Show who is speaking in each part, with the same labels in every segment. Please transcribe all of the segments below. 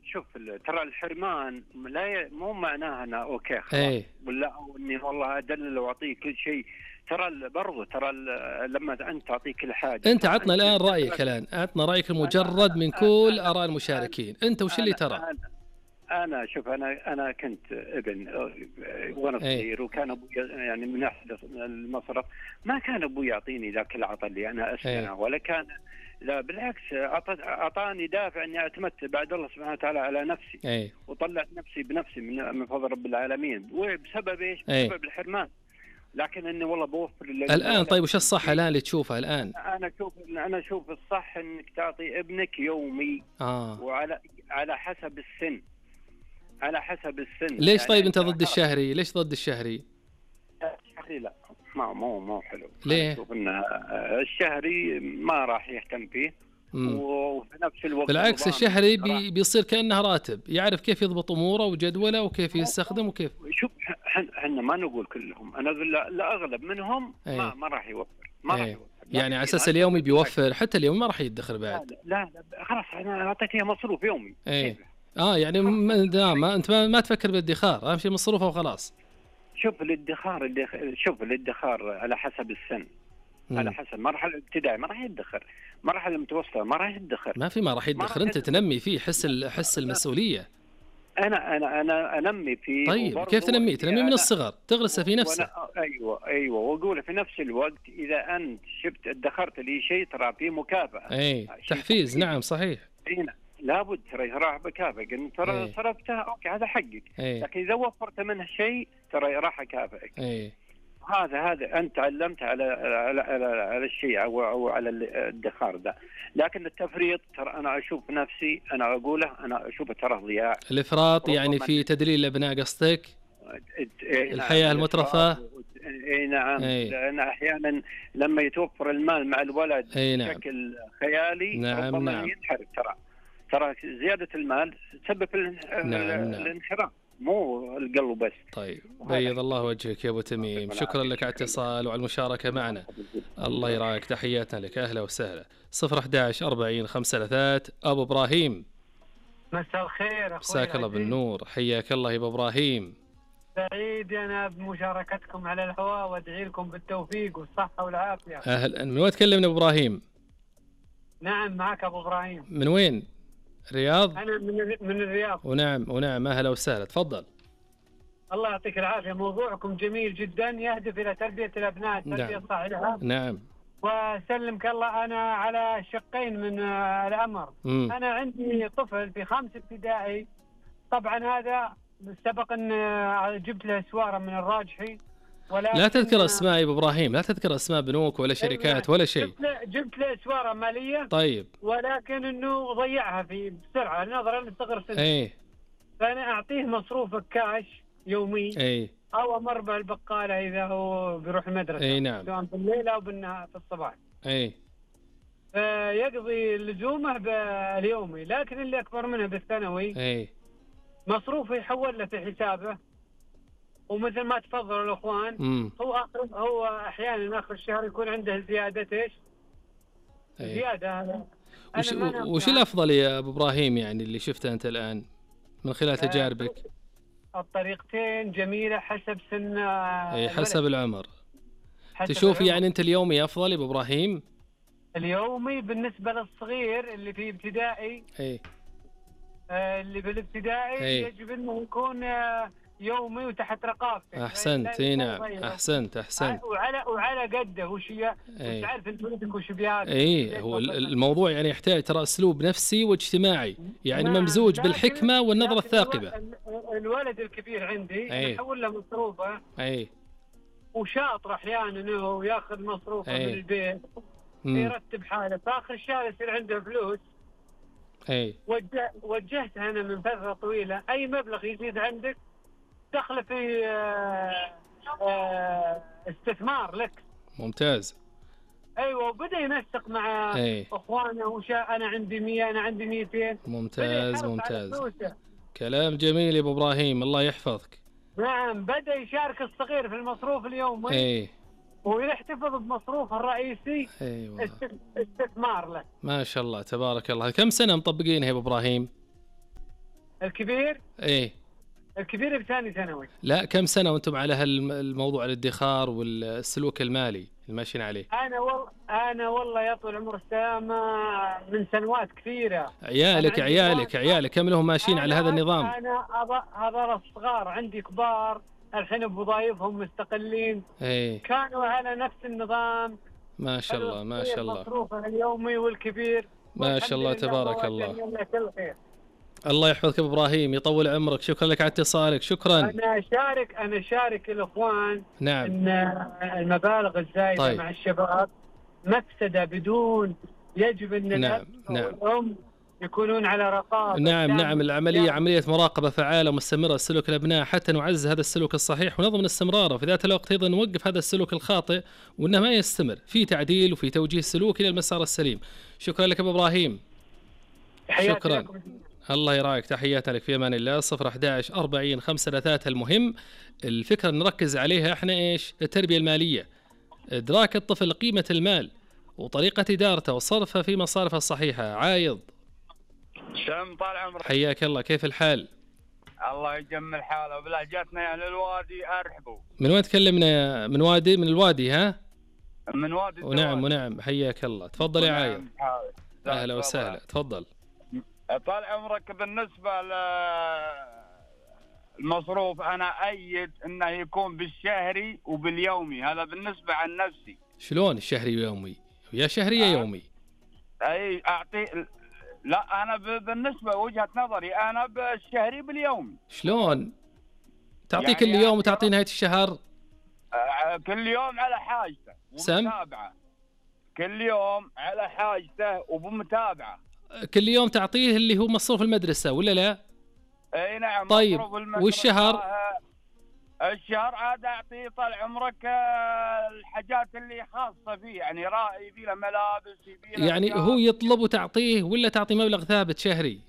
Speaker 1: شوف ترى الحرمان مو معناها أنا أوكي خلاص
Speaker 2: اي
Speaker 1: ولا إني والله أدلل وأعطيك كل شيء. ترى برضو لما أنت تعطي كل حاجة.
Speaker 2: انت عطنا الان رايك، الان عطنا رايك المجرد من كل اراء المشاركين. انت وش اللي ترى؟
Speaker 1: أنا شوف أنا كنت ابن وأنا صغير، وكان أبوي يعني من أحد المصرف ما كان أبوي يعطيني ذاك العطاء اللي أنا أسمعه، ولا كان، لا بالعكس أعطاني دافع إني أتمتع بعد الله سبحانه وتعالى على نفسي. وطلعت نفسي بنفسي من فضل رب العالمين. وبسبب إيش؟ بسبب الحرمان. لكن إني والله بوفر
Speaker 2: الآن. طيب وش الصح الآن اللي تشوفه الآن؟
Speaker 1: أنا أشوف الصح إنك تعطي ابنك يومي. وعلى حسب السن. على حسب السن.
Speaker 2: ليش يعني طيب أنت ضد الشهري؟ ليش ضد الشهري؟
Speaker 1: الشهري لا مو حلو.
Speaker 2: ليه؟
Speaker 1: أشوف إن الشهري ما راح يهتم فيه. وفي نفس الوقت
Speaker 2: بالعكس الشهري بيصير كأنه راتب، يعرف كيف يضبط أموره وجدوله وكيف يستخدم وكيف.
Speaker 1: شوف احنا ما نقول كلهم، انا اقول لا اغلب منهم ما راح يوفر. راح يوفر.
Speaker 2: يعني على اساس اليومي بيوفر، حتى اليومي ما راح يدخر بعد.
Speaker 1: لا خلاص انا اعطيك اياه مصروف يومي.
Speaker 2: يعني ما انت ما تفكر بالادخار، اهم شيء مصروفه وخلاص.
Speaker 1: شوف الادخار على حسب السن. على حسب مرحلة الابتدائي ما راح يدخر، مرحلة المتوسطة ما راح يدخر.
Speaker 2: ما راح يدخر، انت تنمي فيه حس المسؤولية.
Speaker 1: انا انمي فيه.
Speaker 2: طيب كيف تنمي من الصغر، تغرسه في نفسه.
Speaker 1: ايوه واقول في نفس الوقت اذا انت شفت ادخرت لي شيء ترى فيه مكافأة.
Speaker 2: تحفيز. نعم صحيح.
Speaker 1: لابد ترى راح بكافئك، ترى صرفته اوكي هذا حقك. لكن اذا وفرت منه شيء ترى راح اكافئك. هذا انت علمت على الشيء او على الادخار ده. لكن التفريط ترى انا اشوف نفسي، انا اقوله، انا اشوفه ترى ضياع.
Speaker 2: الافراط يعني في تدليل الابناء قصدك؟ الحياه المترفه.
Speaker 1: نعم. لان احيانا لما يتوفر المال مع الولد بشكل خيالي ربما ينحرف. ترى زياده المال تسبب الانحراف، مو القلب بس.
Speaker 2: طيب بيض الله وجهك يا ابو تميم، شكرا لك على الاتصال وعلى المشاركه معنا. الله يراك، تحياتنا لك، اهلا وسهلا. 011 40 533. ابو ابراهيم
Speaker 3: مساء الخير اخوي.
Speaker 2: مساك الله بالنور، حياك الله يا ابو ابراهيم.
Speaker 3: سعيد انا بمشاركتكم على الهواء وادعي لكم بالتوفيق والصحه والعافيه.
Speaker 2: اهلا. من وين تكلمنا ابو ابراهيم؟
Speaker 3: نعم معك ابو ابراهيم.
Speaker 2: من وين؟ الرياض؟
Speaker 3: انا من الرياض.
Speaker 2: ونعم اهلا وسهلا، تفضل.
Speaker 3: الله يعطيك العافيه، موضوعكم جميل جدا، يهدف الى تربيه الابناء التربيه الصحيحه.
Speaker 2: نعم.
Speaker 3: وسلمك الله. انا على شقين من الامر. انا عندي طفل في 5 ابتدائي، طبعا هذا سبق ان جبت له سواره من الراجحي.
Speaker 2: لا تذكر اسماء يا ابو ابراهيم، لا تذكر اسماء بنوك ولا شركات ولا شيء.
Speaker 3: جبت له سواره ماليه.
Speaker 2: طيب.
Speaker 3: ولكن انه ضيعها بسرعه نظرا لصغر سنه. فانا اعطيه مصروف كاش يومي. او امر بالبقاله اذا هو بيروح المدرسه.
Speaker 2: نعم.
Speaker 3: سواء بالليل او بالنهار في الصباح. فيقضي لزومه باليومي، لكن اللي اكبر منه بالثانوي مصروفه يحول له في حسابه. ومثل ما تفضلوا الاخوان، هو احيانا اخر الشهر يكون عنده زياده زياده. هذا
Speaker 2: وش الافضل يا ابو ابراهيم يعني اللي شفته انت الان من خلال تجاربك؟
Speaker 3: الطريقتين جميله حسب سن.
Speaker 2: حسب العمر. تشوف يعني انت اليومي افضل يا ابو ابراهيم؟
Speaker 3: اليومي بالنسبه للصغير اللي في ابتدائي. اللي بالابتدائي يجب انه يكون يومي وتحت رقابتك.
Speaker 2: احسنت. نعم احسنت.
Speaker 3: وعلى قده وش تعرف انت ولدك وش بياكل.
Speaker 2: هو الموضوع يعني يحتاج ترى اسلوب نفسي واجتماعي، يعني ممزوج بالحكمه والنظره الثاقبه.
Speaker 3: الولد الكبير عندي يحول له مصروفه. وشاطر احيانا انه ياخذ مصروفه من البيت، يرتب حاله، فاخر الشهر يصير عنده فلوس. وجهت انا من فتره طويله اي مبلغ يزيد عندك دخله في استثمار لك.
Speaker 2: ممتاز.
Speaker 3: ايوه، وبدا ينسق مع اخوانه انا عندي 100 انا عندي 200.
Speaker 2: ممتاز. كلام جميل يا ابو ابراهيم، الله يحفظك.
Speaker 3: نعم، بدا يشارك الصغير في المصروف اليومي. ويحتفظ بمصروفه الرئيسي. استثمار له.
Speaker 2: ما شاء الله تبارك الله. كم سنه مطبقينها يا ابو ابراهيم؟
Speaker 3: الكبير
Speaker 2: ايه
Speaker 3: الكبير بثاني ثانوي.
Speaker 2: لا، كم سنة وانتم على هالموضوع الادخار والسلوك المالي الماشيين عليه؟
Speaker 3: انا والله يا طول عمر السلامة من سنوات كثيرة.
Speaker 2: عيالك كم لهم ماشيين على هذا النظام؟
Speaker 3: انا هذول الصغار عندي كبار الحين بوظايفهم مستقلين.
Speaker 2: ايه
Speaker 3: كانوا على نفس النظام.
Speaker 2: ما شاء الله ما شاء الله.
Speaker 3: مصروفه اليومي والكبير
Speaker 2: ما شاء الله تبارك الله. الله يحفظك ابو ابراهيم، يطول عمرك، شكرا لك على اتصالك. شكرا.
Speaker 3: انا شارك الاخوان.
Speaker 2: نعم.
Speaker 3: ان المبالغ الزايده
Speaker 2: طيب.
Speaker 3: مع الشباب مفسده بدون، يجب ان الاب والام يكونون على رقابه.
Speaker 2: نعم العمليه عمليه مراقبه فعاله مستمره لسلوك الابناء حتى نعزز هذا السلوك الصحيح ونضمن استمراره، في ذات الوقت ايضا نوقف هذا السلوك الخاطئ وانه ما يستمر، في تعديل وفي توجيه السلوك الى المسار السليم. شكرا لك ابو ابراهيم. شكرا. الله يراعيك، تحياتنا لك، في امان الله. 011 40 533. المهم الفكره نركز عليها احنا ايش؟ التربيه الماليه، ادراك الطفل قيمه المال وطريقه ادارته وصرفه في مصارفه الصحيحه. عايض
Speaker 4: شم طال عمرك،
Speaker 2: حياك الله، كيف الحال؟
Speaker 4: الله يجمل حاله. بلهجتنا يا اهل الوادي ارحبوا.
Speaker 2: من وين تكلمنا يا؟ من الوادي ها؟
Speaker 4: من وادي
Speaker 2: ونعم حياك الله، تفضل يا عايض. اهلا وسهلا، تفضل.
Speaker 4: طال عمرك، بالنسبه للمصروف انا ايد انه يكون بالشهري وباليومي، هذا بالنسبه عن نفسي.
Speaker 2: شلون الشهري ويومي؟ يا شهري يا يومي؟
Speaker 4: اي اعطي. لا انا بالنسبه وجهه نظري انا بالشهري باليومي.
Speaker 2: شلون تعطي يعني كل يوم وتعطي نهايه الشهر؟
Speaker 4: كل يوم على حاجته ومتابعه. كل يوم على حاجته وبمتابعه.
Speaker 2: كل يوم تعطيه اللي هو مصروف المدرسه ولا لا؟
Speaker 4: اي نعم.
Speaker 2: طيب والشهر؟
Speaker 4: الشهر عاد اعطيه طال عمرك الحاجات اللي خاصه فيه، يعني يبي له ملابس، يبي له
Speaker 2: يعني هو يطلب وتعطيه ولا تعطي مبلغ ثابت شهري؟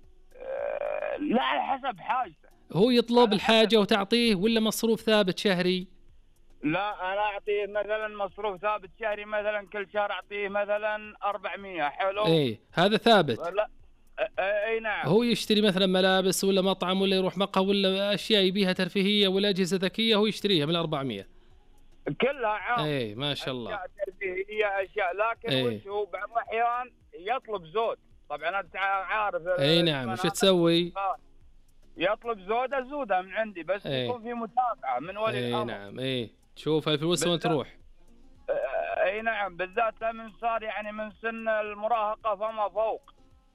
Speaker 4: لا على حسب حاجته.
Speaker 2: هو يطلب الحاجه وتعطيه ولا مصروف ثابت شهري؟
Speaker 4: لا انا اعطيه مثلا مصروف ثابت شهري، مثلا كل شهر اعطيه مثلا 400. حلو.
Speaker 2: ايه هذا ثابت.
Speaker 4: لا اي نعم.
Speaker 2: هو يشتري مثلا ملابس ولا مطعم ولا يروح مقهى ولا اشياء يبيها ترفيهيه ولا اجهزه ذكيه، هو يشتريها من 400
Speaker 4: كلها عام.
Speaker 2: اي ما شاء الله.
Speaker 4: اشياء ترفيهيه اشياء، لكن وش هو بعض الاحيان يطلب زود. طبعا انت عارف.
Speaker 2: اي نعم. وش تسوي؟
Speaker 4: يطلب زوده من عندي، بس يكون في متابعه من ولي الامر.
Speaker 2: اي نعم. تشوف الفلوس وين تروح.
Speaker 4: اي نعم، بالذات من صار يعني من سن المراهقه فما فوق.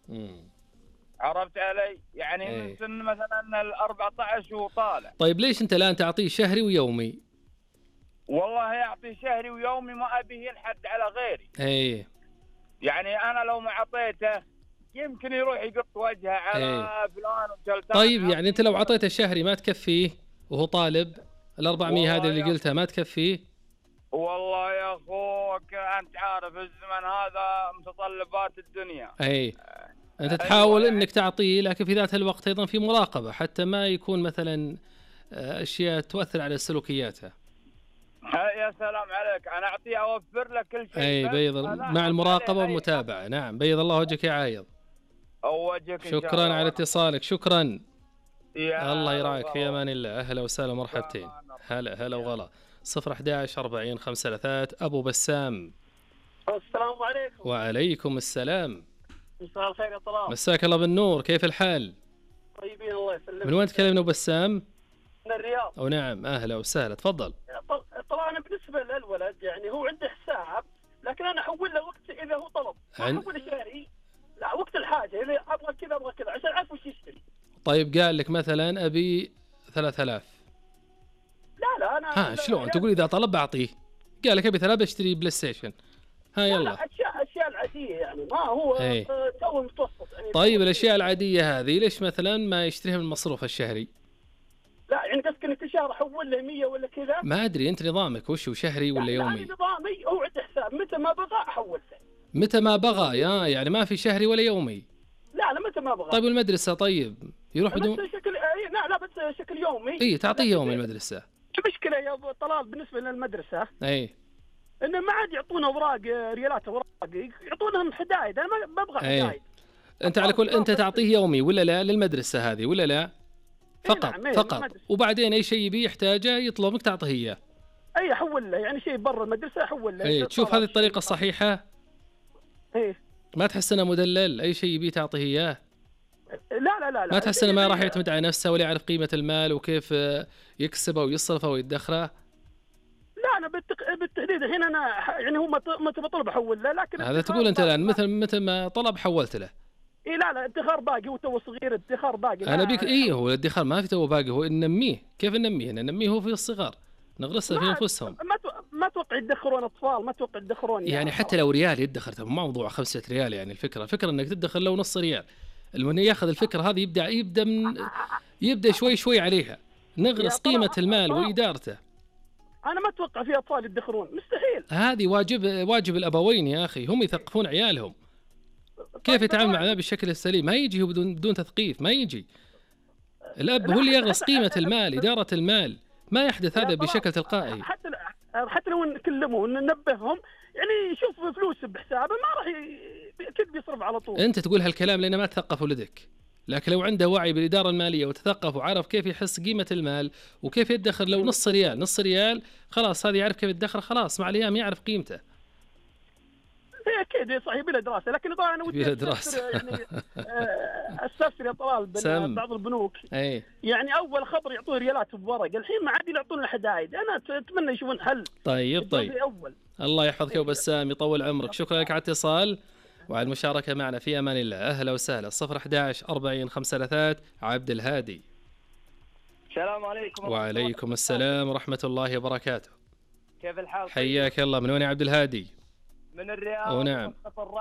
Speaker 4: عرفت علي؟ يعني من سن مثلا 14 وطالع.
Speaker 2: طيب ليش انت الان تعطيه شهري ويومي؟
Speaker 4: والله يعطي شهري ويومي ما ابيه ينحد على غيري. يعني انا لو ما اعطيته يمكن يروح يقط وجهه على فلان وشلتان.
Speaker 2: طيب يعني انت لو اعطيته شهري ما تكفيه وهو طالب؟ ال400 هذه اللي قلتها ما تكفيه؟
Speaker 4: والله يا اخوك انت عارف الزمن هذا متطلبات الدنيا.
Speaker 2: انت تحاول انك تعطيه، لكن في ذات الوقت ايضا في مراقبه حتى ما يكون مثلا اشياء تؤثر على سلوكياته.
Speaker 4: يا سلام عليك، انا اعطيه اوفر لك كل شيء.
Speaker 2: بيض مع المراقبه والمتابعه. نعم بيض الله وجهك يا عايض.
Speaker 4: وجهك.
Speaker 2: شكرا على اتصالك. شكرا. الله يراعيك، في امان الله. اهلا وسهلا مرحبتين. هلا وغلا. 011 40 533. ابو بسام.
Speaker 5: السلام عليكم.
Speaker 2: وعليكم السلام.
Speaker 5: مساء الخير يا طلال.
Speaker 2: مساك الله بالنور، كيف الحال؟
Speaker 5: طيبين الله يسلمك.
Speaker 2: من وين تكلمنا ابو بسام؟
Speaker 5: من الرياض.
Speaker 2: نعم اهلا وسهلا، تفضل.
Speaker 5: طبعا بالنسبه للولد يعني هو عنده حساب، لكن انا احول له وقت اذا هو طلب، ما احول شهري، لا وقت الحاجه، اذا ابغى كذا ابغى كذا عشان اعرف وش يشتري.
Speaker 2: طيب قال لك مثلا ابي 3000.
Speaker 5: لا انا
Speaker 2: شلون تقول اذا طلب بعطيه؟ قال لك ابي 3 اشتري بلاي ستيشن. يلا.
Speaker 5: لا اشياء العاديه يعني، ما هو تو متوسط يعني.
Speaker 2: طيب الاشياء العاديه هذه ليش مثلا ما يشتريها من المصروف الشهري؟
Speaker 5: لا يعني قصدك انك شهر احول له 100 ولا كذا؟
Speaker 2: ما ادري انت نظامك وش هو، شهري ولا يومي؟
Speaker 5: لا نظامي هو عنده حساب، متى ما بغى احول له.
Speaker 2: متى ما بغى يعني ما في شهري ولا يومي؟
Speaker 5: لا متى ما بغى.
Speaker 2: طيب والمدرسه طيب يروح بدون؟
Speaker 5: لا بس شكل يومي.
Speaker 2: تعطيه يومي المدرسه.
Speaker 5: المشكله يا ابو طلال بالنسبه للمدرسه انه ما عاد يعطونا اوراق ريالات، اوراق يعطونهم حدايد. انا ما ابغى حدايد.
Speaker 2: انت على كل انت تعطيه يومي ولا لا للمدرسه هذه ولا لا؟ فقط نعم. فقط وبعدين اي شيء يبي يحتاجه يطلب منك تعطيه اياه.
Speaker 5: اي احول له يعني شيء برا المدرسه احول له.
Speaker 2: اي تشوف هذه الطريقه الصحيحه؟
Speaker 5: ايه
Speaker 2: ما تحس انه مدلل؟ اي شيء يبي تعطيه اياه؟
Speaker 5: لا
Speaker 2: ما تحس انه ما راح يعتمد على نفسه ولا يعرف قيمه المال وكيف يكسبه ويصرفه ويدخره؟
Speaker 5: لا انا بالتحديد الحين انا يعني هو ما تبى طلب احول له، لكن
Speaker 2: هذا تقول انت الان مثل ما طلب حولت له.
Speaker 5: اي لا ادخار باقي، هو تو صغير ادخار باقي.
Speaker 2: انا بيك هو الادخار ما في تو باقي، هو ننميه. كيف ننميه هو في الصغار، نغرسه في انفسهم.
Speaker 5: ما اتوقع يدخرون اطفال، ما اتوقع يدخرون
Speaker 2: يعني حتى لو ريال يدخر، موضوع 5 ريال يعني. الفكره انك تدخر لو نص ريال، المن ياخذ الفكره هذه يبدا شوي عليها، نغرس قيمه المال وادارته.
Speaker 5: انا ما اتوقع في اطفال يدخرون، مستحيل.
Speaker 2: هذه واجب الابوين يا اخي، هم يثقفون عيالهم كيف يتعامل مع المال بالشكل السليم. ما يجي هو بدون تثقيف، ما يجي. الاب هو اللي يغرس قيمه المال، اداره المال، ما يحدث هذا بشكل تلقائي.
Speaker 5: حتى لو نكلمه وننبههم يعني يشوف فلوس بحسابه ما راح اكيد بيصرف على طول.
Speaker 2: انت تقول هالكلام لان ما تثقف ولدك، لكن لو عنده وعي بالاداره الماليه وتثقف وعرف كيف يحس قيمه المال وكيف يدخر لو نص ريال خلاص، هذا يعرف كيف يدخر، خلاص مع الايام يعرف قيمته.
Speaker 5: اكيد صحيح بلا دراسه، لكن طبعا انا ودي يعني استفسر يا طلال بعض البنوك. يعني اول خبر يعطوه ريالات بورق، الحين ما عاد يعطون حدايد. انا اتمنى يشوفون حل.
Speaker 2: طيب الله يحفظك وبسام، يطول عمرك. شكرا لك على الاتصال وعلى المشاركه معنا. في امان الله. اهلا وسهلا. 011 40 53 عبد الهادي.
Speaker 6: السلام عليكم.
Speaker 2: وعليكم السلام ورحمه الله وبركاته.
Speaker 6: كيف الحال؟
Speaker 2: حياك الله. من وين يا عبد الهادي؟
Speaker 6: من الرياض.
Speaker 2: ونعم.